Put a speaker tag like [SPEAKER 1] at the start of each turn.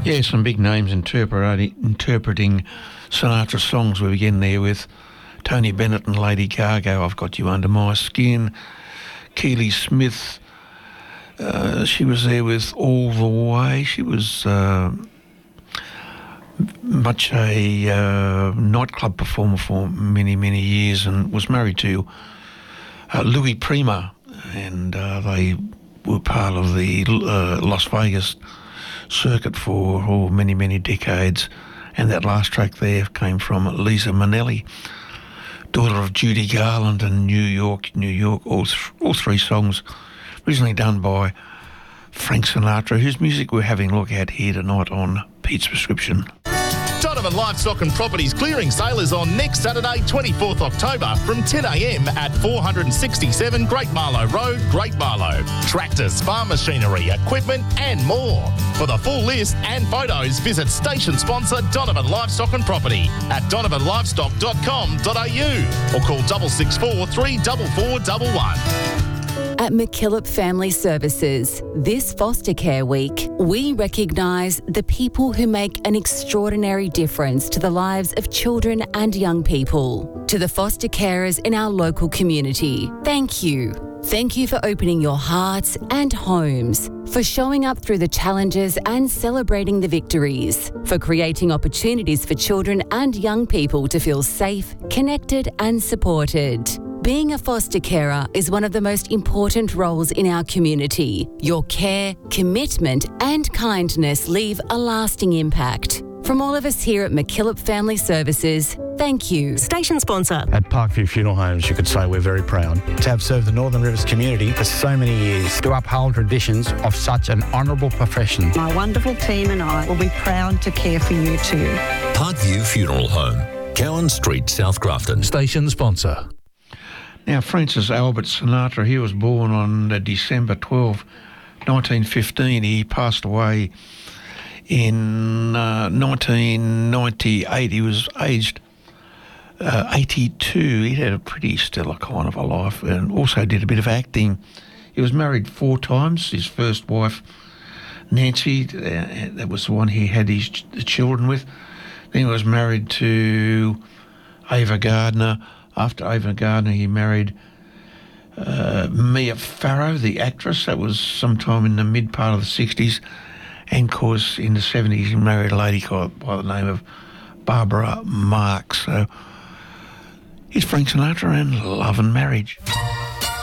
[SPEAKER 1] Yeah, some big names interpreting Sinatra songs. We begin there with Tony Bennett and Lady Gaga, I've Got You Under My Skin. Keely Smith, she was there with All the Way. She was much a nightclub performer for many, many years and was married to Louis Prima, and they were part of the Las Vegas circuit for many, many decades. And that last track there came from Lisa Minnelli, daughter of Judy Garland, and New York, all three songs originally done by Frank Sinatra, whose music we're having a look at here tonight on Pete's Prescription.
[SPEAKER 2] Donovan Livestock and Properties clearing sale is on next Saturday, 24th October from 10am at 467 Great Marlow Road, Great Marlow. Tractors, farm machinery, equipment and more. For the full list and photos, visit station sponsor Donovan Livestock and Property at donovanlivestock.com.au or call 664 34411.
[SPEAKER 3] At MacKillop Family Services, this Foster Care Week, we recognise the people who make an extraordinary difference to the lives of children and young people. To the foster carers in our local community, thank you. Thank you for opening your hearts and homes, for showing up through the challenges and celebrating the victories, for creating opportunities for children and young people to feel safe, connected and supported. Being a foster carer is one of the most important roles in our community. Your care, commitment and kindness leave a lasting impact. From all of us here at MacKillop Family Services, thank you.
[SPEAKER 4] Station sponsor.
[SPEAKER 5] At Parkview Funeral Homes, you could say we're very proud to have served the Northern Rivers community for so many years, to uphold traditions of such an honourable profession.
[SPEAKER 4] My wonderful team and I will be proud to care for you too.
[SPEAKER 6] Parkview Funeral Home, Cowan Street, South Grafton. Station sponsor.
[SPEAKER 1] Now, Francis Albert Sinatra, he was born on December 12, 1915. He passed away in 1998. He was aged 82. He had a pretty stellar kind of a life and also did a bit of acting. He was married 4 times. His first wife, Nancy, that was the one he had the children with. Then he was married to Ava Gardner. After Ava Gardner, he married Mia Farrow, the actress. That was sometime in the mid part of the 60s. And, of course, in the 70s, he married a lady by the name of Barbara Marx. So, here's Frank Sinatra and Love and Marriage.